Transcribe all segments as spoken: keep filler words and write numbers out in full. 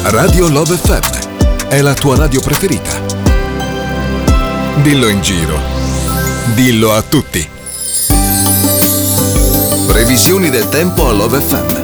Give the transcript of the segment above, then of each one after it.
Radio Love F M è la tua radio preferita. Dillo in giro. Dillo a tutti. Previsioni del tempo a Love F M.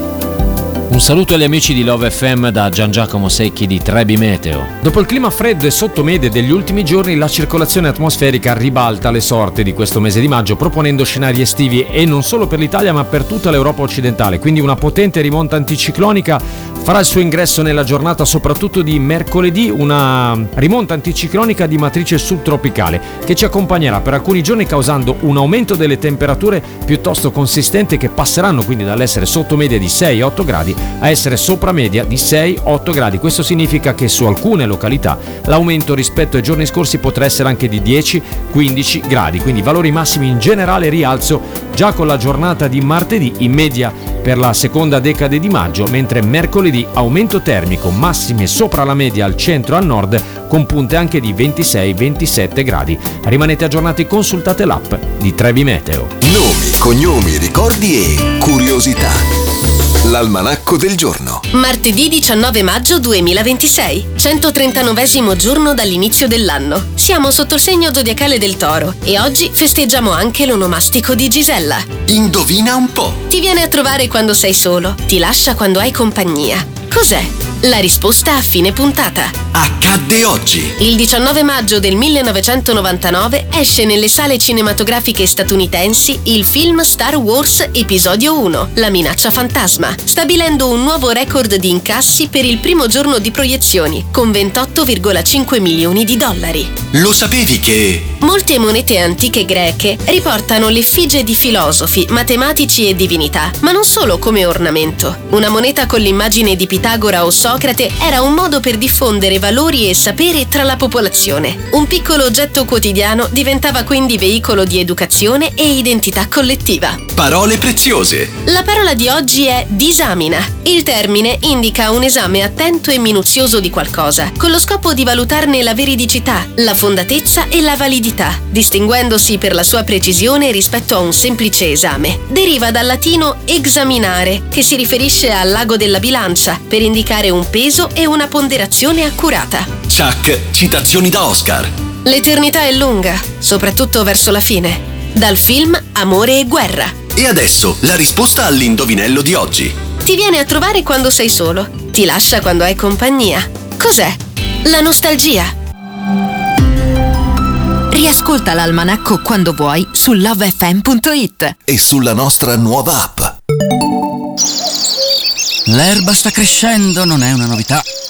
Un saluto agli amici di Love F M da Gian Giacomo Secchi di Trebi Meteo. Dopo il clima freddo e sottomedio degli ultimi giorni, la circolazione atmosferica ribalta le sorti di questo mese di maggio, proponendo scenari estivi e non solo per l'Italia ma per tutta l'Europa occidentale. Quindi una potente rimonta anticiclonica farà il suo ingresso nella giornata soprattutto di mercoledì, una rimonta anticiclonica di matrice subtropicale che ci accompagnerà per alcuni giorni, causando un aumento delle temperature piuttosto consistente, che passeranno quindi dall'essere sotto media di sei otto gradi a essere sopra media di sei otto gradi. Questo significa che su alcune località l'aumento rispetto ai giorni scorsi potrà essere anche di dieci quindici gradi, quindi valori massimi in generale rialzo già con la giornata di martedì in media per la seconda decade di maggio, mentre mercoledì aumento termico, massime sopra la media al centro e al nord con punte anche di ventisei ventisette gradi. Rimanete aggiornati, consultate l'app di Trebi Meteo. Nomi, cognomi, ricordi e curiosità. L'almanacco del giorno. Martedì diciannove maggio duemilaventisei, centotrentanovesimo giorno dall'inizio dell'anno. Siamo sotto il segno zodiacale del Toro e oggi festeggiamo anche l'onomastico di Gisella. Indovina un po'. Ti viene a trovare quando sei solo, ti lascia quando hai compagnia. Cos'è? La risposta a fine puntata. Accadde oggi. Il diciannove maggio del millenovecentonovantanove esce nelle sale cinematografiche statunitensi il film Star Wars Episodio uno, La minaccia fantasma, stabilendo un nuovo record di incassi per il primo giorno di proiezioni, con ventotto virgola cinque milioni di dollari. Lo sapevi che... Molte monete antiche greche riportano l'effigie di filosofi, matematici e divinità, ma non solo come ornamento. Una moneta con l'immagine di Pitagora o Socrate era un modo per diffondere valori e sapere tra la popolazione. Un piccolo oggetto quotidiano diventava quindi veicolo di educazione e identità collettiva. Parole preziose. La parola di oggi è disamina. Il termine indica un esame attento e minuzioso di qualcosa, con lo scopo di valutarne la veridicità, la fondatezza e la validità, distinguendosi per la sua precisione rispetto a un semplice esame. Deriva dal latino examinare, che si riferisce al lago della bilancia, per indicare un peso e una ponderazione accurata. Chuck, citazioni da Oscar. L'eternità è lunga, soprattutto verso la fine. Dal film Amore e guerra. E adesso la risposta all'indovinello di oggi. Ti viene a trovare quando sei solo, ti lascia quando hai compagnia. Cos'è? La nostalgia. Riascolta l'almanacco quando vuoi su love f m punto it e sulla nostra nuova app. L'erba sta crescendo, non è una novità.